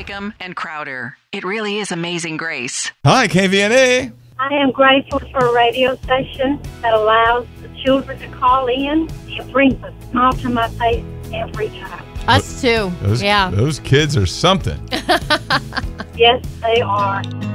Wakeham, and Crowder. It really is Amazing Grace. Hi, KVNA. I am grateful for a radio station that allows the children to call in. It brings a smile to my face every time. Us too. Those kids are something. Yes, they are.